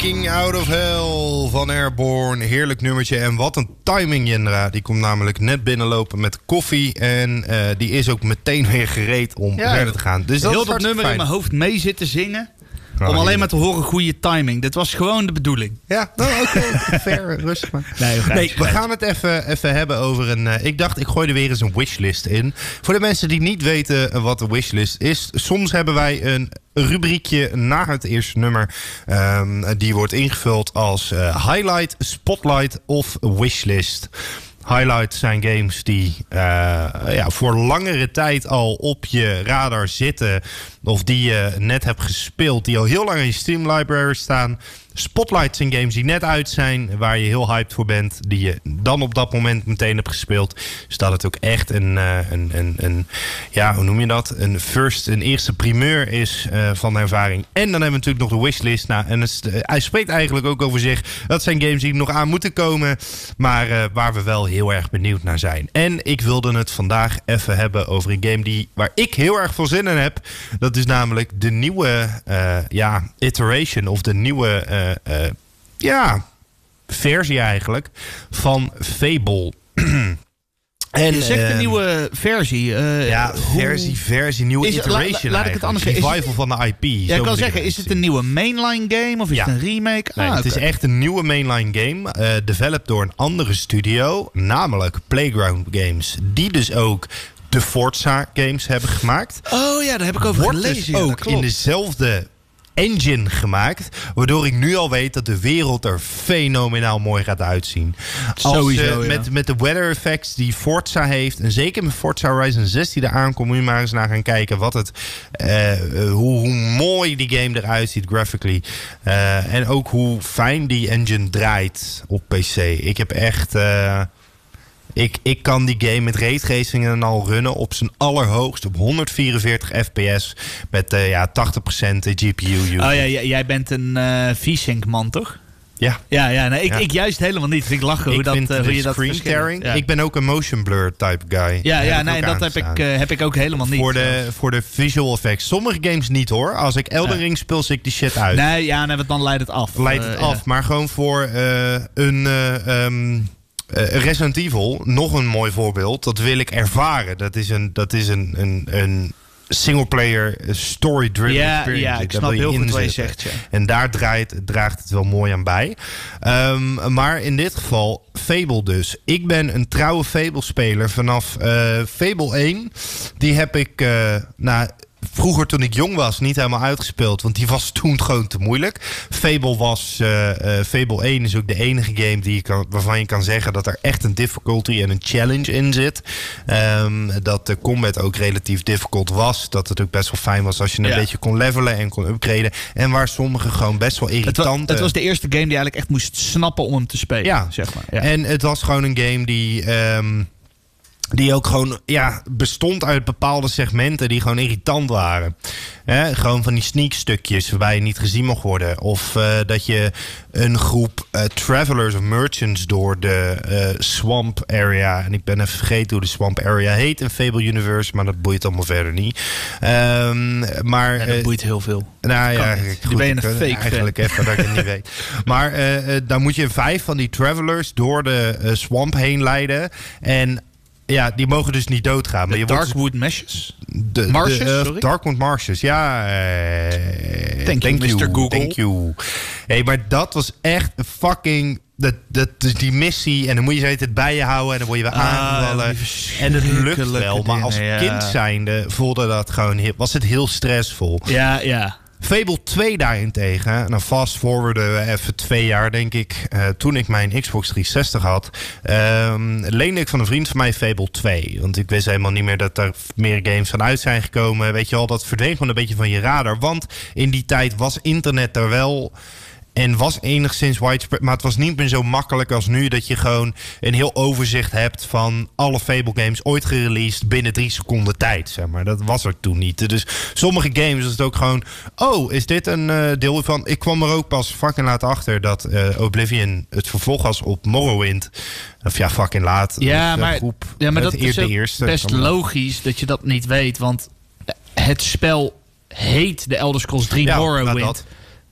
Breaking Out of Hell van Airborne. Heerlijk nummertje. En wat een timing, Jendra. Die komt namelijk net binnenlopen met koffie. En die is ook meteen weer gereed om verder te gaan. Dus heel dat nummer in mijn hoofd mee zitten zingen. Om alleen maar te horen goede timing. Dit was gewoon de bedoeling. Ja, oké. Fair, rustig maar. Nee, we gaan het even hebben over een... ik dacht, ik gooi er weer eens een wishlist in. Voor de mensen die niet weten wat een wishlist is. Soms hebben wij een rubriekje na het eerste nummer. Die wordt ingevuld als highlight, spotlight of wishlist. Highlights zijn games die voor langere tijd al op je radar zitten. Of die je net hebt gespeeld. Die al heel lang in je Steam library staan. Spotlights zijn games die net uit zijn. Waar je heel hyped voor bent. Die je dan op dat moment meteen hebt gespeeld. Dus dat het ook echt een hoe noem je dat? Een eerste primeur is van de ervaring. En dan hebben we natuurlijk nog de wishlist. Nou, en hij spreekt eigenlijk ook over zich. Dat zijn games die nog aan moeten komen. Maar waar we wel heel erg benieuwd naar zijn. En ik wilde het vandaag even hebben over een game waar ik heel erg veel zin in heb. Dat is namelijk de nieuwe iteration of de nieuwe versie eigenlijk van Fable. En je zegt de nieuwe versie. Versie, nieuwe iteration. Laat ik het anders zeggen. Revival van de IP. Ja, ik kan zeggen, is het een nieuwe mainline game of is het een remake? Nee, het is echt een nieuwe mainline game. Developed door een andere studio, namelijk Playground Games. Die dus ook de Forza games hebben gemaakt. Oh ja, daar heb ik over gelezen. Dus ook in dezelfde engine gemaakt, waardoor ik nu al weet dat de wereld er fenomenaal mooi gaat uitzien. Sowieso, met de weather effects die Forza heeft, en zeker met Forza Horizon 6 die eraan komt, moet je maar eens naar gaan kijken hoe mooi die game eruit ziet graphically. En ook hoe fijn die engine draait op PC. Ik heb echt... Ik kan die game met raytracing en al runnen op zijn allerhoogst op 144 fps met 80% GPU use. Oh ja, jij bent een V-Sync man, toch? Ja. Ik juist helemaal niet. Vind ik lachen hoe je dat screen tearing. Ja. Ik ben ook een motion blur type guy. Dat heb ik ook helemaal niet. Voor de visual effects. Sommige games niet hoor. Als ik Elden Ring speel, zie ik die shit uit. Nee, dan leidt het af. Maar gewoon voor Resident Evil, nog een mooi voorbeeld. Dat wil ik ervaren. Dat is een singleplayer story-driven experience. Ja, ik snap heel goed wat je zegt. Ja. En daar draagt het wel mooi aan bij. Maar in dit geval Fable dus. Ik ben een trouwe Fable-speler vanaf Fable 1. Die heb ik... vroeger toen ik jong was niet helemaal uitgespeeld. Want die was toen gewoon te moeilijk. Fable 1 is ook de enige game waarvan je kan zeggen dat er echt een difficulty en een challenge in zit. Dat de combat ook relatief difficult was. Dat het ook best wel fijn was als je een beetje kon levelen en kon upgraden. En waar sommige gewoon best wel irritant... Het was de eerste game die eigenlijk echt moest snappen om hem te spelen. Ja, zeg maar. Ja. En het was gewoon een game die ook gewoon bestond uit bepaalde segmenten die gewoon irritant waren. Gewoon van die sneakstukjes waarbij je niet gezien mag worden. Of dat je een groep travelers of merchants door de swamp area... en ik ben even vergeten hoe de swamp area heet in Fable Universe... maar dat boeit allemaal verder niet. Dat boeit heel veel. Nou ja, goed, ben je een fake eigenlijk even dat ik het niet weet. Maar dan moet je 5 van die travelers door de swamp heen leiden... En ja, die mogen dus niet doodgaan. Maar Darkwood Marshes? Darkwood Marshes, ja. Thank you, Mr. Google. Thank you. Hey, maar dat was echt een fucking... Dus die missie, en dan moet je het bij je houden... en dan word je weer aangevallen. En het lukt wel, maar als kind zijnde voelde dat gewoon... was het heel stressvol. Ja. Fable 2 daarentegen, nou fast forwarden we even 2 jaar denk ik. Toen ik mijn Xbox 360 had, leende ik van een vriend van mij Fable 2. Want ik wist helemaal niet meer dat er meer games van uit zijn gekomen. Weet je wel, dat verdween gewoon een beetje van je radar. Want in die tijd was internet er wel... En was enigszins widespread, maar het was niet meer zo makkelijk als nu... dat je gewoon een heel overzicht hebt van alle Fable games ooit gereleased... binnen 3 seconden tijd, zeg maar. Dat was er toen niet. Dus sommige games was het ook gewoon... oh, is dit een deel van... Ik kwam er ook pas fucking laat achter dat Oblivion het vervolg was op Morrowind. Of ja, fucking laat. Ja, maar dat is best logisch dat je dat niet weet. Want het spel heet The Elder Scrolls 3 Morrowind.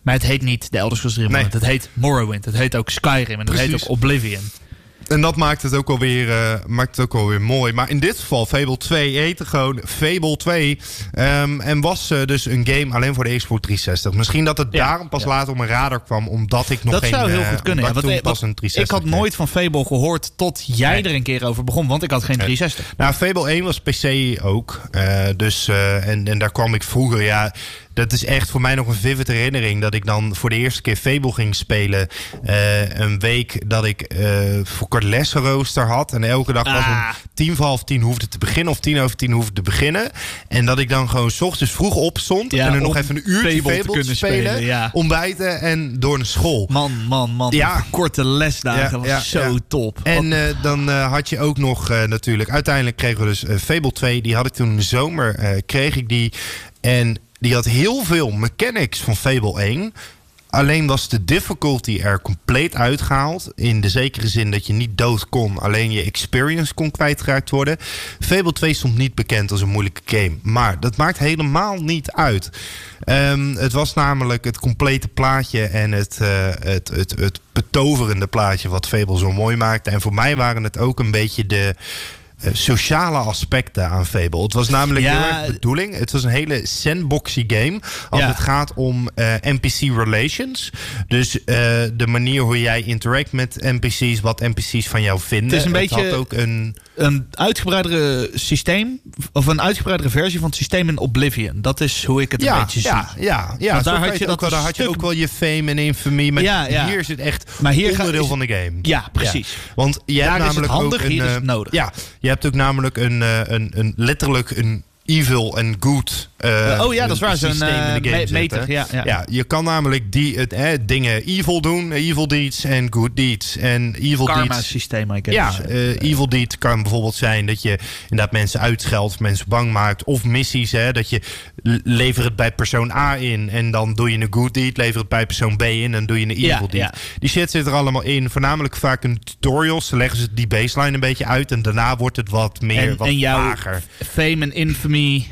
Maar het heet niet de Elder Scrolls 3 Morrowind. Het heet Morrowind. Het heet ook Skyrim. En het heet ook Oblivion. En dat maakt het ook alweer mooi. Maar in dit geval, Fable 2 heette gewoon Fable 2. En was dus een game alleen voor de Xbox 360. Misschien dat het daarom pas later op mijn radar kwam. Omdat ik nog dat zou heel goed kunnen. Ik had nooit van Fable gehoord tot jij er een keer over begon. Want ik had geen 360. Nou, Fable 1 was PC ook. En daar kwam ik vroeger... Dat is echt voor mij nog een vivid herinnering. Dat ik dan voor de eerste keer Fable ging spelen. Een week dat ik voor kort lessenrooster had. En elke dag was om 9:50 hoefde te beginnen. Of 10:10 hoefde te beginnen. En dat ik dan gewoon 's ochtends vroeg opstond. En er nog even een uurtje Fable te spelen. Ontbijten en door naar school. Man. Ja. Korte lesdagen was zo top. En dan had je ook nog natuurlijk... Uiteindelijk kregen we dus Fable 2. Die had ik toen in de zomer. Kreeg ik die. En... Die had heel veel mechanics van Fable 1. Alleen was de difficulty er compleet uitgehaald. In de zekere zin dat je niet dood kon. Alleen je experience kon kwijtgeraakt worden. Fable 2 stond niet bekend als een moeilijke game. Maar dat maakt helemaal niet uit. Het was namelijk het complete plaatje en het betoverende plaatje wat Fable zo mooi maakte. En voor mij waren het ook een beetje de... sociale aspecten aan Fable. Het was namelijk heel erg de bedoeling. Het was een hele sandboxy game. Als het gaat om NPC relations. Dus de manier hoe jij interact met NPC's. Wat NPC's van jou vinden. Het is een beetje had ook een uitgebreidere systeem. Of een uitgebreidere versie van het systeem in Oblivion. Dat is hoe ik het een beetje zie. Ja. Daar had je ook wel je fame en infamy. Maar hier is het echt onderdeel van de game. Ja, precies. Ja. Want je hebt namelijk handig, ook hier is het nodig. Ja, je hebt ook namelijk letterlijk een evil en good dat is waar. Zo'n meter. Ja, je kan namelijk dingen evil doen, evil deeds en good deeds. En evil karma systeem, I guess. Ja, evil deed kan bijvoorbeeld zijn dat je inderdaad mensen uitscheldt, mensen bang maakt. Of missies, dat je lever het bij persoon A in en dan doe je een good deed. Lever het bij persoon B in en dan doe je een evil deed. Ja. Die shit zit er allemaal in. Voornamelijk vaak in tutorials. Dan leggen ze die baseline een beetje uit en daarna wordt het wat meer, wat vager. Fame en infamy...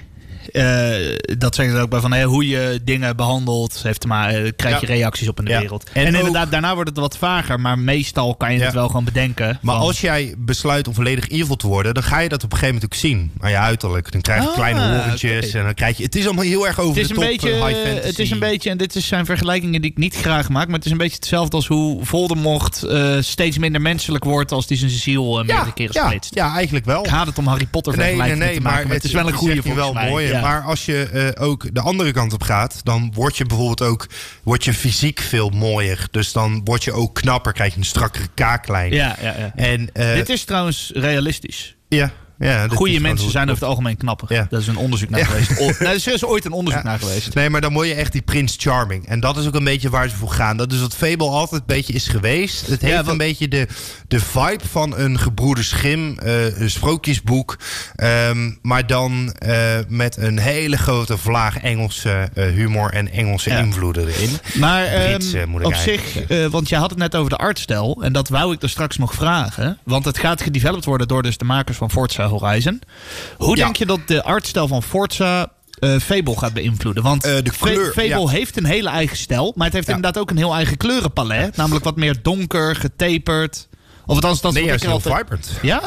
dat zeggen ze ook bij van hoe je dingen behandelt. Krijg je reacties op in de wereld. En inderdaad, daarna wordt het wat vager. Maar meestal kan je het wel gewoon bedenken. Maar als jij besluit om volledig evil te worden, dan ga je dat op een gegeven moment ook zien. Aan je uiterlijk. Dan krijg je kleine horentjes. En dan krijg je... Het is allemaal heel erg over de top. High fantasy. Het is een beetje, en dit zijn vergelijkingen die ik niet graag maak. Maar het is een beetje hetzelfde als hoe Voldemort steeds minder menselijk wordt als hij zijn ziel meerdere keren splitst. Ja, eigenlijk wel. Ik haat het om Harry Potter vergelijkingen te maken. Maar het is wel een goede volgens mij. Mooi. Maar als je ook de andere kant op gaat, dan word je bijvoorbeeld ook fysiek veel mooier. Dus dan word je ook knapper, krijg je een strakkere kaaklijn. Ja. En, dit is trouwens realistisch. Ja. Goede mensen zijn over het algemeen knapper. Ja. Dat is een onderzoek naar geweest. Er is ooit een onderzoek naar geweest. Nee, maar dan word je echt die Prince Charming. En dat is ook een beetje waar ze voor gaan. Dat is wat Fable altijd een beetje is geweest. Het heeft een beetje de vibe van een Gebroeders Grimm sprookjesboek. Maar dan met een hele grote vlaag Engelse humor en Engelse invloeden erin. Maar op zich, want je had het net over de artstijl. En dat wou ik er straks nog vragen. Want het gaat gedeveloped worden door dus de makers van Forza Horizon. Hoe denk je dat de artstijl van Forza Fable gaat beïnvloeden? Want de kleur, Fable heeft een hele eigen stijl. Maar het heeft inderdaad ook een heel eigen kleurenpalet. Namelijk wat meer donker, getaperd. Of althans, dat is juist heel vibrant. Ja,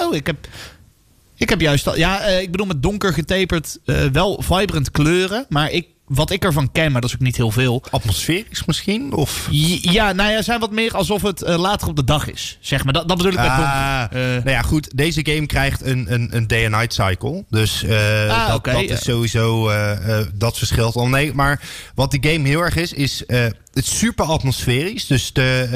ik heb juist... ik bedoel met donker, getaperd wel vibrant kleuren. Maar wat ik ervan ken, maar dat is ook niet heel veel. Atmosferisch misschien? Of? Zijn wat meer alsof het later op de dag is. Zeg maar. Dat bedoel ik met donker. Goed. Deze game krijgt een day and night cycle. Dus dat is sowieso... dat verschilt al. Nee, maar wat die game heel erg is het super atmosferisch. Dus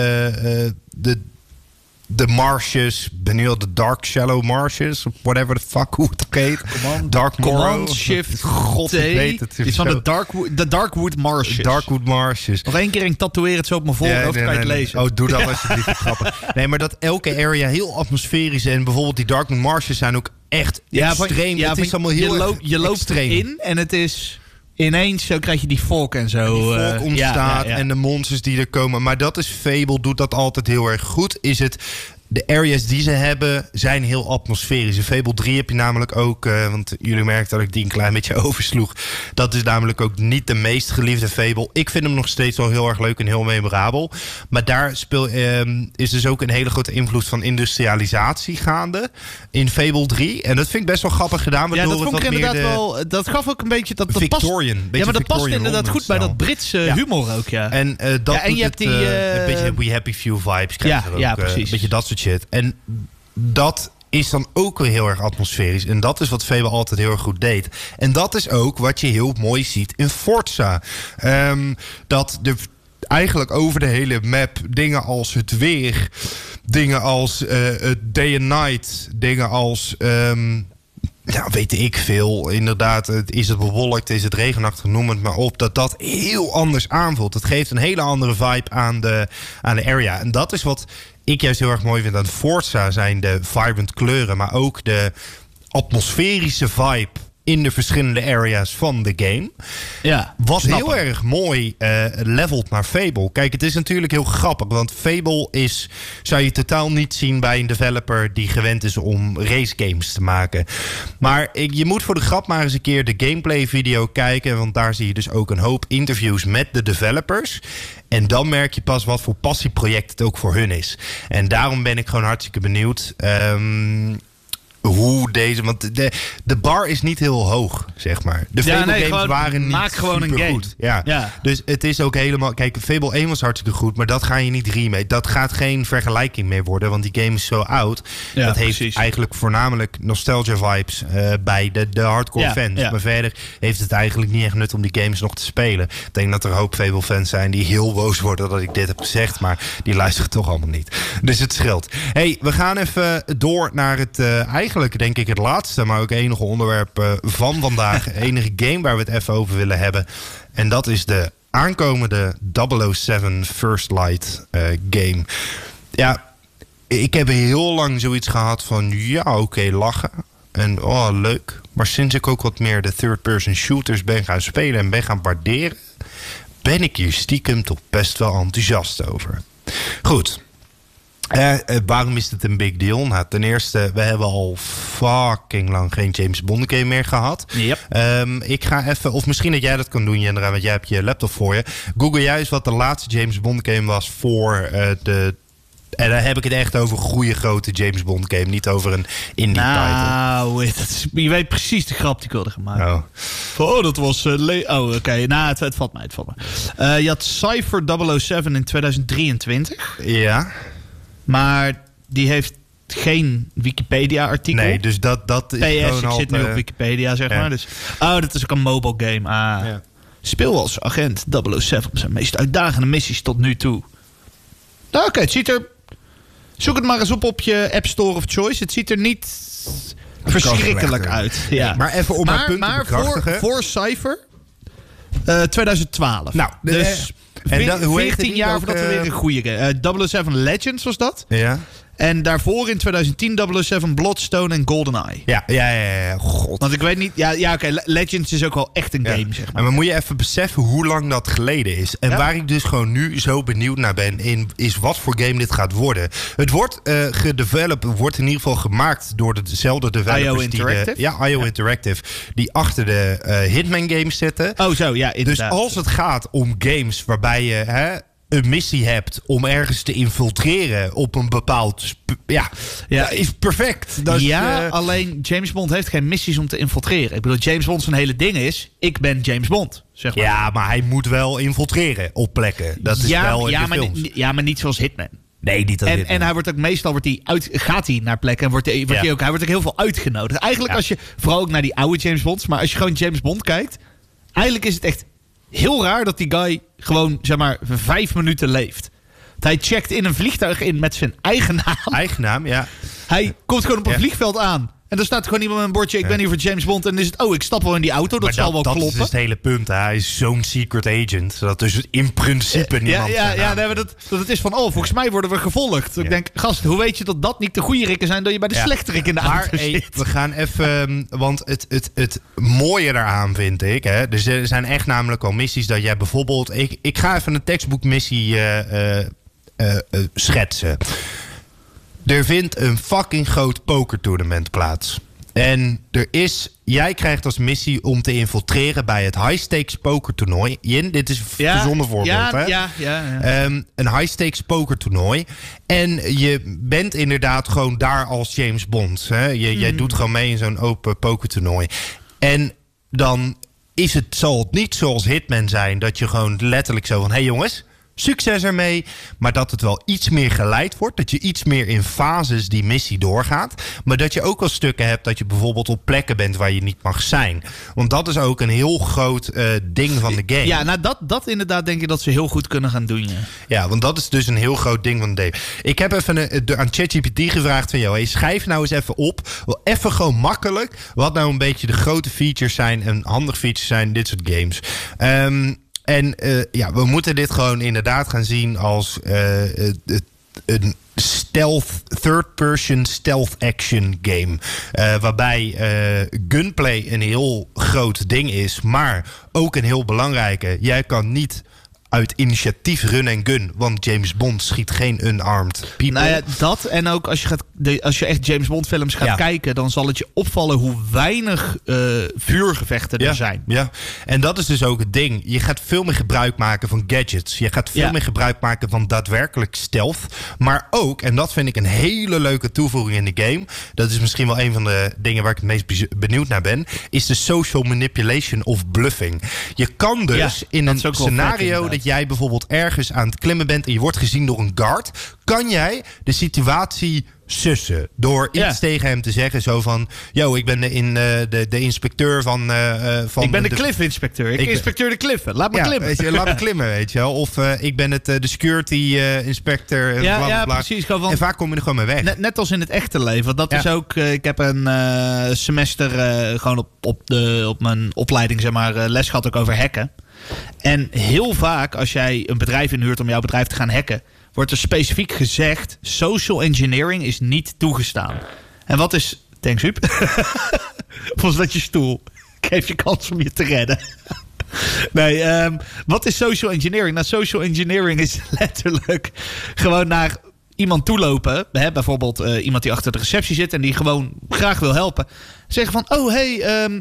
de marshes, benieuwd de Dark Shallow Marshes, of whatever the fuck, hoe het ook heet. Dark Command Shift God, ik weet het. Iets van de Darkwood Marshes. Darkwood Marshes. Nog één keer en tatoeëer het zo op mijn voorhoofd, kan je het lezen. Oh, doe dat alsjeblieft. Grappig. Nee, maar dat elke area heel atmosferisch en bijvoorbeeld die Darkwood Marshes zijn ook echt extreem. Het is allemaal heel je loopt erin en het is... Ineens zo krijg je die fog en zo. Die fog ontstaat en de monsters die er komen. Maar dat is Fable, doet dat altijd heel erg goed. Is het de areas die ze hebben zijn heel atmosferisch. In Fable 3 heb je namelijk ook... want jullie merken dat ik die een klein beetje oversloeg. Dat is namelijk ook niet de meest geliefde Fable. Ik vind hem nog steeds wel heel erg leuk en heel memorabel. Maar daar is dus ook een hele grote invloed van industrialisatie gaande. In Fable 3. En dat vind ik best wel grappig gedaan. Ja, dat vond ik inderdaad wel... Dat gaf ook een beetje... Dat Victorian. Ja, maar dat past inderdaad goed bij dat Britse humor ook, ja. En je hebt die... een beetje We Happy Few vibes. Ja, precies. Een beetje dat soort shit. En dat is dan ook weer heel erg atmosferisch. En dat is wat Fable altijd heel erg goed deed. En dat is ook wat je heel mooi ziet in Forza. Dat de... Eigenlijk over de hele map dingen als het weer, dingen als day and night, dingen als... weet ik veel. Inderdaad, is het bewolkt, is het regenachtig, noem het maar op. Dat heel anders aanvoelt. Het geeft een hele andere vibe aan de area. En dat is wat ik juist heel erg mooi vind aan Forza. Zijn de vibrant kleuren, maar ook de atmosferische vibe in de verschillende areas van de game. Ja, wat heel erg mooi levelt naar Fable. Kijk, het is natuurlijk heel grappig, want Fable zou je totaal niet zien bij een developer die gewend is om racegames te maken. Maar je moet voor de grap maar eens een keer de gameplay video kijken, want daar zie je dus ook een hoop interviews met de developers. En dan merk je pas wat voor passieproject het ook voor hun is. En daarom ben ik gewoon hartstikke benieuwd hoe deze... Want de bar is niet heel hoog, zeg maar. De Fable games waren niet maak gewoon een game. Goed. Ja. Dus het is ook helemaal... Kijk, Fable 1 was hartstikke goed, maar dat ga je niet remake. Dat gaat geen vergelijking meer worden, want die game is zo oud. Ja, dat heeft precies. eigenlijk voornamelijk nostalgia vibes bij de hardcore fans. Ja. Maar verder heeft het eigenlijk niet echt nut om die games nog te spelen. Ik denk dat er een hoop Fable fans zijn die heel boos worden dat ik dit heb gezegd, maar die luisteren toch allemaal niet. Dus het scheelt. Hey, we gaan even door naar het eigenlijk denk ik het laatste, maar ook enige onderwerp van vandaag. Enige game waar we het even over willen hebben. En dat is de aankomende 007 First Light game. Ja, ik heb heel lang zoiets gehad van oké, lachen. En leuk. Maar sinds ik ook wat meer de third-person shooters ben gaan spelen en ben gaan waarderen, ben ik hier stiekem toch best wel enthousiast over. Goed. Waarom is het een big deal? Nou, ten eerste, we hebben al fucking lang geen James Bond game meer gehad. Yep. Ik ga even, of misschien dat jij dat kan doen, Jendra, want jij hebt je laptop voor je. Google jij eens wat de laatste James Bond game was voor de... En dan heb ik het echt over een goede grote James Bond game. Niet over een indie title. Nou, je weet precies de grap die ik wilde gaan maken. Dat was... oké. Nou, het valt mij. Je had Cypher 007 in 2023. Ja. Maar die heeft geen Wikipedia-artikel. Nee, dus dat is PS, gewoon ik zit nu op Wikipedia, zeg maar. Dus, dat is ook een mobile game. Ja. Speel als agent 007 op zijn meest uitdagende missies tot nu toe. Nou, oké, het ziet er... Zoek het maar eens op je App Store of Choice. Het ziet er niet verschrikkelijk uit. Ja. Nee, maar even om mijn punt te bekrachtigen. Voor Cypher 2012. Nou, dus... hoe 14 jaar voordat we weer een goede game... 007 Legends was dat. Ja. En daarvoor in 2010 007 Bloodstone en GoldenEye. Ja. God. Want ik weet niet... Ja, oké. Legends is ook wel echt een game, zeg maar. Maar moet je even beseffen hoe lang dat geleden is. En waar ik dus gewoon nu zo benieuwd naar ben... is wat voor game dit gaat worden. Het wordt gedeveloped, wordt in ieder geval gemaakt... door dezelfde developers. IO Interactive? IO Interactive. Die achter de Hitman games zitten. Oh zo, ja, inderdaad. Dus als het gaat om games waarbij je... een missie hebt om ergens te infiltreren op een bepaald... dat is perfect. Dat alleen James Bond heeft geen missies om te infiltreren. Ik bedoel, James Bond zijn hele ding is... ik ben James Bond, zeg maar. Ja, maar hij moet wel infiltreren op plekken. Dat is wel in de films. Maar niet zoals Hitman. Nee, niet als Hitman. En hij wordt ook meestal gaat hij naar plekken en hij wordt ook heel veel uitgenodigd. Eigenlijk als je, vooral ook naar die oude James Bonds... maar als je gewoon James Bond kijkt... eigenlijk is het echt... heel raar dat die guy gewoon, zeg maar, 5 minuten leeft. Hij checkt in een vliegtuig in met zijn eigen naam. Eigen naam, ja. Hij komt gewoon op een vliegveld aan. En dan staat gewoon iemand met een bordje, ik ben hier voor James Bond. En dan is het, ik stap wel in die auto, dat zal wel kloppen. Dat is het hele punt. Hij is zo'n secret agent. Dat dus in principe niemand... Dat is van, volgens mij worden we gevolgd. Ik denk, gast, hoe weet je dat niet de goede rikken zijn... dat je bij de slechte rikken in de auto zit? We gaan even... Want het mooie daaraan vind ik... Hè, dus er zijn echt namelijk al missies dat jij bijvoorbeeld... Ik ga even een tekstboekmissie schetsen. Er vindt een fucking groot pokertournament plaats. En jij krijgt als missie om te infiltreren bij het high-stakes pokertoernooi. Dit is een verzonnen voorbeeld. Een high-stakes pokertoernooi. En je bent inderdaad gewoon daar als James Bond. Hè? Jij doet gewoon mee in zo'n open pokertoernooi. En dan zal het niet zoals Hitman zijn, dat je gewoon letterlijk zo van, hey jongens, succes ermee, maar dat het wel iets meer geleid wordt. Dat je iets meer in fases die missie doorgaat. Maar dat je ook wel stukken hebt dat je bijvoorbeeld op plekken bent waar je niet mag zijn. Want dat is ook een heel groot ding van de game. Ja, nou dat inderdaad denk ik dat ze heel goed kunnen gaan doen. Ja, want dat is dus een heel groot ding van de game. Ik heb even aan ChatGPT gevraagd van, hey, schrijf nou eens even op. Wel even gewoon makkelijk. Wat nou een beetje de grote features zijn en handige features zijn, dit soort games. We moeten dit gewoon inderdaad gaan zien als een third-person stealth action game. Waarbij gunplay een heel groot ding is, maar ook een heel belangrijke. Jij kan niet uit initiatief run en gun, want James Bond schiet geen unarmed people. Nou ja, dat en ook als je echt James Bond films gaat kijken, dan zal het je opvallen hoe weinig vuurgevechten er zijn. Ja, en dat is dus ook het ding. Je gaat veel meer gebruik maken van gadgets. Je gaat veel meer gebruik maken van daadwerkelijk stealth. Maar ook, en dat vind ik een hele leuke toevoeging in de game, dat is misschien wel een van de dingen waar ik het meest benieuwd naar ben, is de social manipulation of bluffing. Je kan dus in een scenario dat jij bijvoorbeeld ergens aan het klimmen bent en je wordt gezien door een guard, kan jij de situatie sussen door iets tegen hem te zeggen, zo van, ik ben de inspecteur van ik ben de cliff-inspecteur. Ik inspecteer de cliffen. Laat me klimmen. Weet je, laat me klimmen, weet je wel. Of ik ben de security-inspector. Precies. En vaak kom je er gewoon mee weg. Net als in het echte leven. Dat is ook, ik heb een semester gewoon op mijn opleiding, zeg maar, les gehad ook over hacken. En heel vaak als jij een bedrijf inhuurt om jouw bedrijf te gaan hacken, wordt er specifiek gezegd, social engineering is niet toegestaan. En wat is... Thanks, Huub. Was dat je stoel? Ik geef je kans om je te redden. Nee, wat is social engineering? Nou, social engineering is letterlijk gewoon naar iemand toelopen. Bijvoorbeeld iemand die achter de receptie zit en die gewoon graag wil helpen. Zeggen van, oh hey,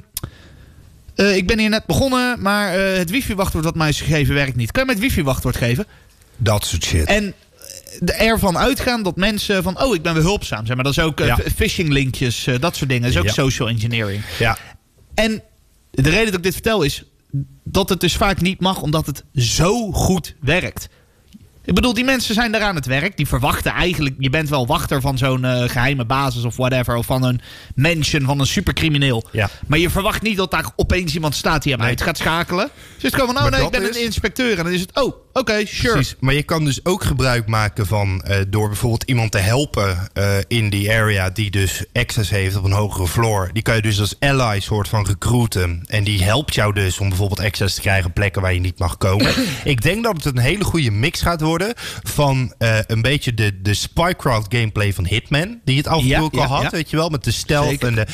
ik ben hier net begonnen, maar het wifi-wachtwoord wat mij is gegeven werkt niet. Kan je mij het wifi-wachtwoord geven? Dat soort shit. En ervan uitgaan dat mensen van, ik ben weer hulpzaam. Zeg maar, dat is ook phishing linkjes, dat soort dingen. Dat is ook social engineering. Ja. En de reden dat ik dit vertel is dat het dus vaak niet mag, omdat het zo goed werkt. Ik bedoel, die mensen zijn daar aan het werk. Die verwachten eigenlijk, je bent wel wachter van zo'n geheime basis of whatever. Of van een mansion, van een supercrimineel. Ja. Maar je verwacht niet dat daar opeens iemand staat die hem uit gaat schakelen. Dus het is gewoon van, ik ben een inspecteur. En dan is het, oké, sure. Precies. Maar je kan dus ook gebruik maken van, door bijvoorbeeld iemand te helpen in die area die dus access heeft op een hogere floor. Die kan je dus als ally soort van recruiten. En die helpt jou dus om bijvoorbeeld access te krijgen op plekken waar je niet mag komen. Ik denk dat het een hele goede mix gaat worden van een beetje de Spycraft gameplay van Hitman, die het af en toe ook al had, weet je wel, met de stealth. Zeker.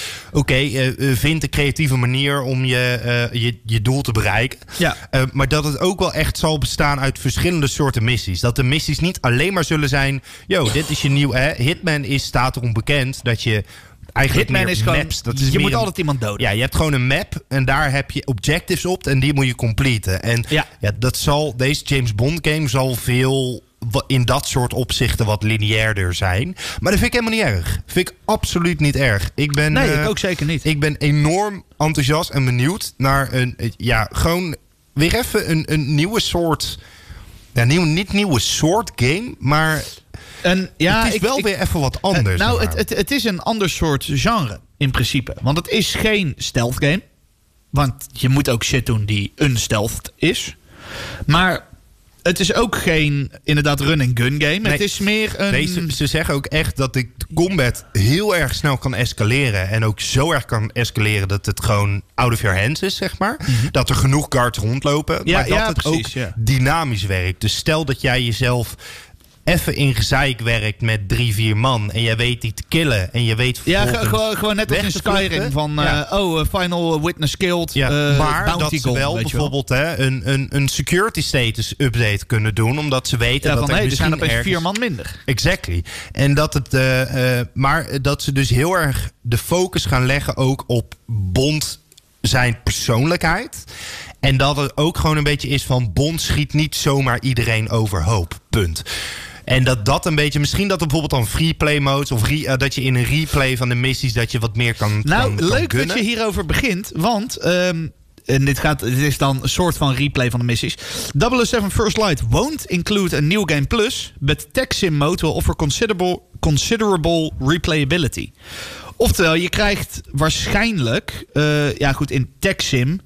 En vind een creatieve manier om je doel te bereiken. Ja. Maar dat het ook wel echt zal bestaan uit verschillende soorten missies. Dat de missies niet alleen maar zullen zijn, dit is je nieuw, Hitman staat erom bekend dat je eigenlijk Hitman is gewoon, maps. Dat is je moet altijd iemand doden. Ja, je hebt gewoon een map en daar heb je objectives op en die moet je completen. En deze James Bond game zal veel in dat soort opzichten wat lineairder zijn. Maar dat vind ik helemaal niet erg. Vind ik absoluut niet erg. Ik ook zeker niet. Ik ben enorm enthousiast en benieuwd naar gewoon weer even een nieuwe soort, niet nieuwe soort game, maar het is wel weer even wat anders. Het is een ander soort genre in principe. Want het is geen stealth game. Want je moet ook shit doen die unstealthed is. Maar het is ook geen inderdaad run-and-gun game. Nee, het is meer een... Ze zeggen ook echt dat de combat heel erg snel kan escaleren. En ook zo erg kan escaleren dat het gewoon out of your hands is, zeg maar. Mm-hmm. Dat er genoeg guards rondlopen. Maar dat het precies, ook dynamisch werkt. Dus stel dat jij jezelf even in gezeik werkt met 3-4 man en jij weet die te killen en je weet gewoon net als in Skyrim van final witness killed, maar bounty dat ze wel bijvoorbeeld een security status update kunnen doen, omdat ze weten dat er zijn opeens 4 man minder. Exactly. En dat het maar dat ze dus heel erg de focus gaan leggen ook op Bond zijn persoonlijkheid. En dat het ook gewoon een beetje is van Bond schiet niet zomaar iedereen overhoop. Punt. En dat een beetje, misschien dat er bijvoorbeeld dan free play modes of dat je in een replay van de missies dat je wat meer kan leuk kunnen. Dat je hierover begint, want en dit is dan een soort van replay van de missies. 007 First Light won't include a new game plus, but tech sim mode will offer considerable replayability. Oftewel, je krijgt waarschijnlijk, in tech sim.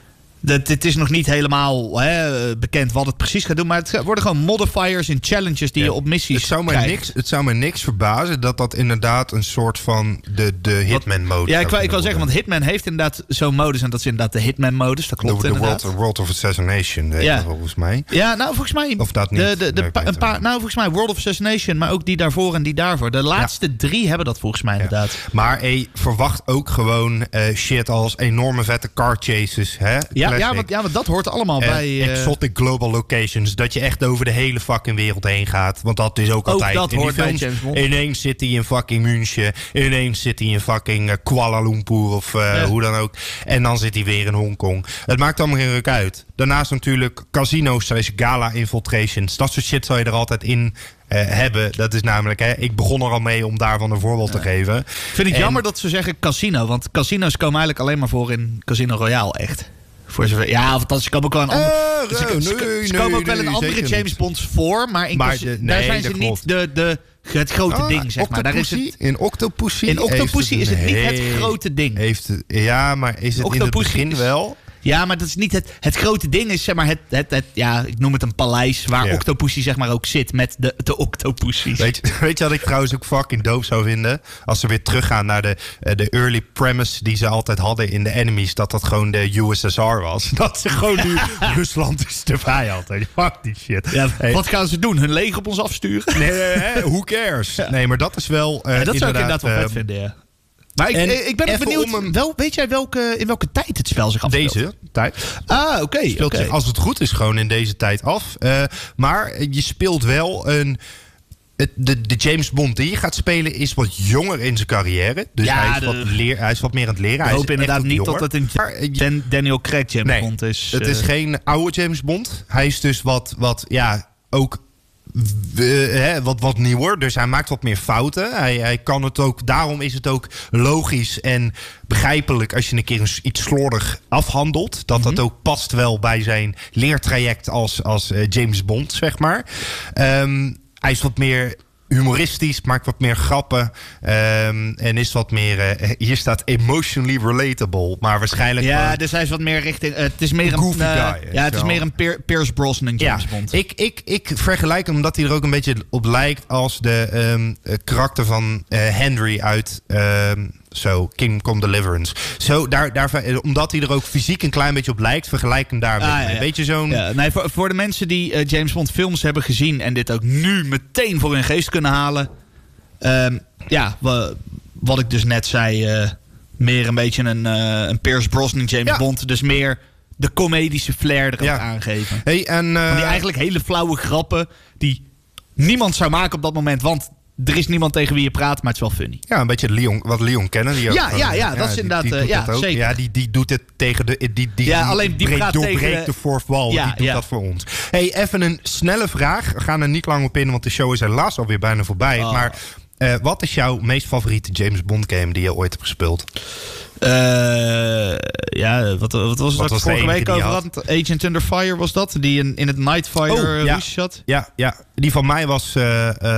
Het is nog niet helemaal bekend wat het precies gaat doen. Maar het worden gewoon modifiers en challenges die je op missies krijgt. Het zou me niks verbazen dat inderdaad een soort van de Hitman-modus. Ja, ik wil zeggen, want Hitman heeft inderdaad zo'n modus. En dat is inderdaad de Hitman-modus. Dat klopt inderdaad. De World of Assassination, volgens mij. Ja, nou volgens mij... Of dat niet? Volgens mij World of Assassination, maar ook die daarvoor en die daarvoor. De laatste 3 hebben dat volgens mij inderdaad. Maar verwacht ook gewoon shit als enorme vette car chases, hè? Want dat hoort allemaal bij... Exotic global locations. Dat je echt over de hele fucking wereld heen gaat. Want dat is ook altijd... dat hoort bij James Bond. Ineens zit hij in fucking München. Ineens zit hij in fucking Kuala Lumpur. Of hoe dan ook. En dan zit hij weer in Hongkong. Het maakt allemaal geen ruk uit. Daarnaast natuurlijk casinos / gala infiltrations. Dat soort shit zal je er altijd in... hebben. Dat is namelijk, ik begon er al mee om daarvan een voorbeeld te geven. Ik vind het jammer dat ze zeggen casino. Want casino's komen eigenlijk alleen maar voor in Casino Royale, echt. Voor zover, ze komen ook wel een andere... Ze komen ook wel in andere James Bonds voor, maar daar zijn ze niet het grote ding, zeg maar. Daar is het, in Octopussy is het niet het grote ding. Maar is het in het begin wel... Ja, maar dat is niet het grote ding. Is zeg maar ik noem het een paleis waar Octopussy zeg maar ook zit met de Octopussies. Weet je wat ik trouwens ook fucking dope zou vinden? Als ze weer teruggaan naar de early premise die ze altijd hadden in de enemies, dat gewoon de USSR was. Dat ze gewoon nu Rusland is de vijand. Fuck die shit. Ja, wat gaan ze doen? Hun leger op ons afsturen? Nee, who cares? Nee, maar dat is wel dat zou ik inderdaad wel vet vinden, ja. Maar ik ben ook benieuwd, weet jij in welke tijd het spel zich afspeelt? Deze tijd. Oké. Speelt zich, als het goed is, gewoon in deze tijd af. Maar je speelt wel de James Bond die je gaat spelen is wat jonger in zijn carrière. Dus hij is wat meer aan het leren. Ik hoop inderdaad niet dat het een Daniel Craig James Bond is. Het is geen oude James Bond. Hij is dus wat ook... wat nieuwer, dus hij maakt wat meer fouten. Hij kan het ook, daarom is het ook logisch en begrijpelijk als je een keer iets slordig afhandelt. Dat ook past wel bij zijn leertraject als James Bond, zeg maar. Hij is wat meer humoristisch, maakt wat meer grappen en is wat meer... hier staat emotionally relatable, maar waarschijnlijk... Ja, dus hij is wat meer richting... het is meer een goofy guy. Het is meer een Pierce Brosnan James Bond. Ik vergelijk hem omdat hij er ook een beetje op lijkt als de karakter van Henry uit... Kingdom Deliverance. Omdat hij er ook fysiek een klein beetje op lijkt, vergelijk hem daar een beetje zo'n... Ja, nee, voor de mensen die James Bond films hebben gezien en dit ook nu meteen voor hun geest kunnen halen. Wat ik dus net zei, meer een beetje een Pierce Brosnan James Bond. Dus meer de comedische flair erop aangeven. Hey, van die eigenlijk hele flauwe grappen die niemand zou maken op dat moment, want... Er is niemand tegen wie je praat, maar het is wel funny. Ja, een beetje Leon Kennedy. Dat is inderdaad... zeker. Ja, die doet het tegen de... Die doorbreekt de fourth wall. Die doet dat voor ons. Hey, even een snelle vraag. We gaan er niet lang op in, want de show is helaas alweer bijna voorbij. Maar wat is jouw meest favoriete James Bond game die je ooit hebt gespeeld? Wat was het vorige week over had? Agent Under Fire was dat? Die in het Nightfire Russia zat? Ja, die van mij was 100%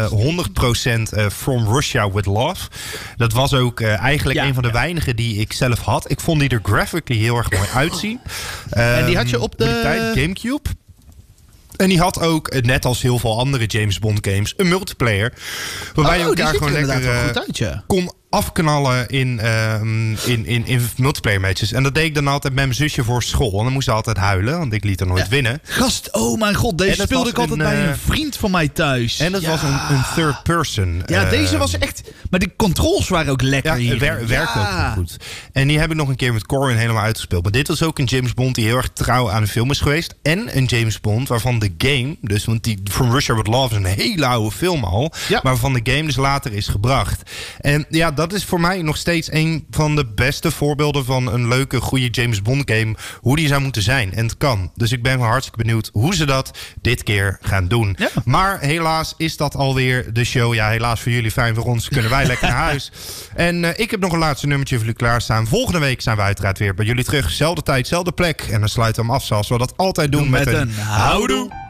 From Russia With Love. Dat was ook eigenlijk een van de weinigen die ik zelf had. Ik vond die er graphically heel erg mooi uitzien. En die had je op de tijd Gamecube. En die had ook, net als heel veel andere James Bond games, een multiplayer. Waarbij je elkaar gewoon lekker kon afknallen in multiplayer matches. En dat deed ik dan altijd met mijn zusje voor school. En dan moest ze altijd huilen, want ik liet er nooit winnen. Gast, oh mijn god, deze speelde ik altijd bij een vriend van mij thuis. En dat was een third person. Ja, deze was echt... Maar de controls waren ook lekker hier. Werkte ook heel goed. En die heb ik nog een keer met Corwin helemaal uitgespeeld. Maar dit was ook een James Bond die heel erg trouw aan de film is geweest. En een James Bond waarvan de game... Dus, want die From Russia With Love is een hele oude film al. Ja. Maar waarvan de game dus later is gebracht. En ja, dat is voor mij nog steeds een van de beste voorbeelden van een leuke, goede James Bond game. Hoe die zou moeten zijn. En het kan. Dus ik ben wel hartstikke benieuwd hoe ze dat dit keer gaan doen. Ja. Maar helaas is dat alweer de show. Ja, helaas voor jullie, fijn voor ons. Kunnen wij lekker naar huis. En ik heb nog een laatste nummertje voor jullie klaarstaan. Volgende week zijn we uiteraard weer bij jullie terug. Zelfde tijd, zelfde plek. En dan sluiten we hem af zoals we dat altijd doen met een houdoe.